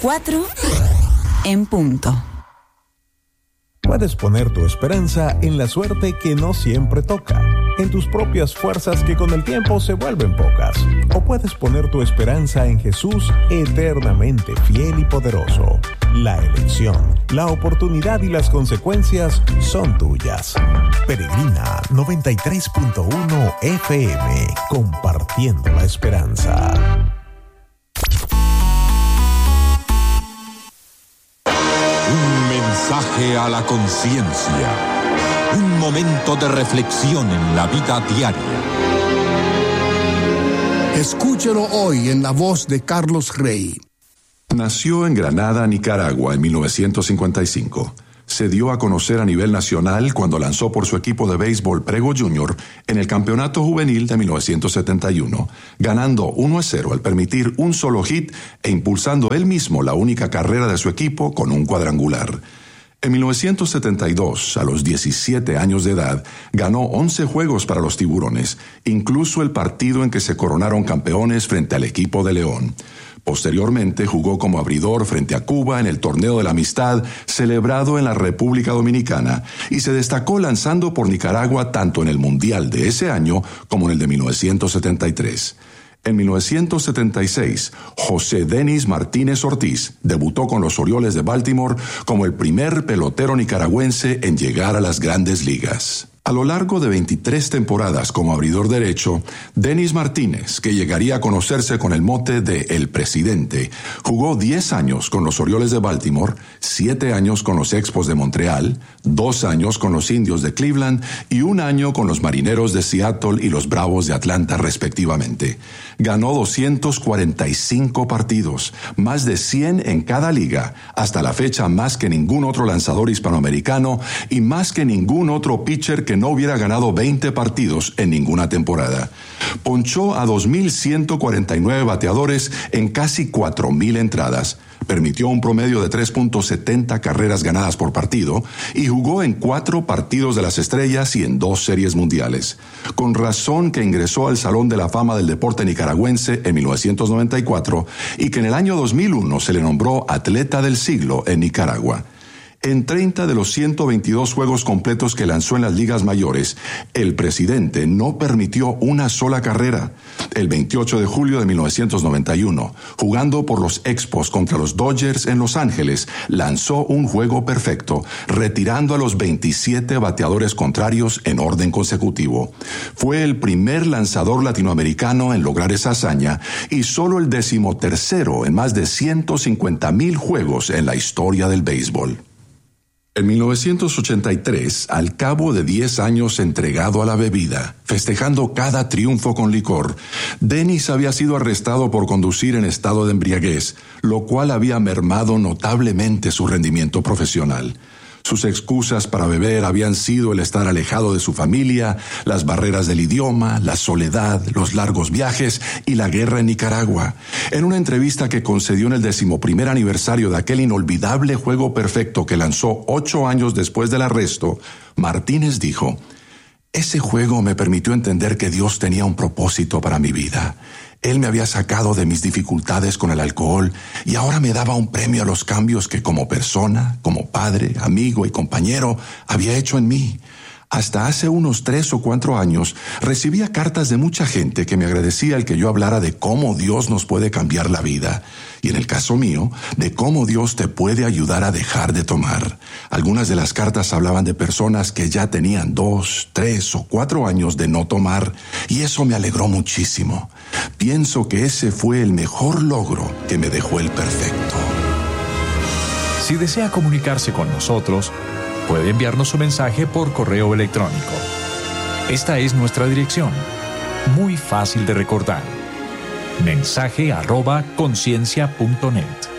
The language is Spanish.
4 en punto. Puedes poner tu esperanza en la suerte que no siempre toca, en tus propias fuerzas que con el tiempo se vuelven pocas, o puedes poner tu esperanza en Jesús eternamente fiel y poderoso. La elección, la oportunidad y las consecuencias son tuyas. Peregrina 93.1 FM, compartiendo la esperanza. Un mensaje a la conciencia. Un momento de reflexión en la vida diaria. Escúchelo hoy en la voz de Carlos Rey. Nació en Granada, Nicaragua, en 1955. Se dio a conocer a nivel nacional cuando lanzó por su equipo de béisbol Prego Junior en el Campeonato Juvenil de 1971, ganando 1-0 al permitir un solo hit e impulsando él mismo la única carrera de su equipo con un cuadrangular. En 1972, a los 17 años de edad, ganó 11 juegos para los Tiburones, incluso el partido en que se coronaron campeones frente al equipo de León. Posteriormente jugó como abridor frente a Cuba en el Torneo de la Amistad celebrado en la República Dominicana y se destacó lanzando por Nicaragua tanto en el Mundial de ese año como en el de 1973. En 1976, José Denis Martínez Ortiz debutó con los Orioles de Baltimore como el primer pelotero nicaragüense en llegar a las Grandes Ligas. A lo largo de 23 temporadas como abridor derecho, Denis Martínez, que llegaría a conocerse con el mote de El Presidente, jugó 10 años con los Orioles de Baltimore, 7 años con los Expos de Montreal, 2 años con los Indios de Cleveland y 1 año con los Marineros de Seattle y los Bravos de Atlanta respectivamente. Ganó 245 partidos, más de 100 en cada liga, hasta la fecha más que ningún otro lanzador hispanoamericano y más que ningún otro pitcher que no hubiera ganado 20 partidos en ninguna temporada. Ponchó a 2,149 bateadores en casi 4,000 entradas. Permitió un promedio de 3.70 carreras ganadas por partido y jugó en 4 partidos de las Estrellas y en 2 series mundiales. Con razón que ingresó al Salón de la Fama del Deporte Nicaragüense en 1994 y que en el año 2001 se le nombró Atleta del Siglo en Nicaragua. En 30 de los 122 juegos completos que lanzó en las ligas mayores, el presidente no permitió una sola carrera. El 28 de julio de 1991, jugando por los Expos contra los Dodgers en Los Ángeles, lanzó un juego perfecto, retirando a los 27 bateadores contrarios en orden consecutivo. Fue el primer lanzador latinoamericano en lograr esa hazaña y solo el 13º en más de 150,000 juegos en la historia del béisbol. En 1983, al cabo de 10 años entregado a la bebida, festejando cada triunfo con licor, Denis había sido arrestado por conducir en estado de embriaguez, lo cual había mermado notablemente su rendimiento profesional. Sus excusas para beber habían sido el estar alejado de su familia, las barreras del idioma, la soledad, los largos viajes y la guerra en Nicaragua. En una entrevista que concedió en el 11º aniversario de aquel inolvidable juego perfecto que lanzó 8 años después del arresto, Martínez dijo: "Ese juego me permitió entender que Dios tenía un propósito para mi vida. Él me había sacado de mis dificultades con el alcohol y ahora me daba un premio a los cambios que como persona, como padre, amigo y compañero había hecho en mí. Hasta hace unos 3 o 4 años recibía cartas de mucha gente que me agradecía el que yo hablara de cómo Dios nos puede cambiar la vida. Y en el caso mío, de cómo Dios te puede ayudar a dejar de tomar. Algunas de las cartas hablaban de personas que ya tenían 2, 3 o 4 años de no tomar, y eso me alegró muchísimo. Pienso que ese fue el mejor logro que me dejó el perfecto". Si desea comunicarse con nosotros, puede enviarnos su mensaje por correo electrónico. Esta es nuestra dirección, muy fácil de recordar: mensaje@conciencia.net.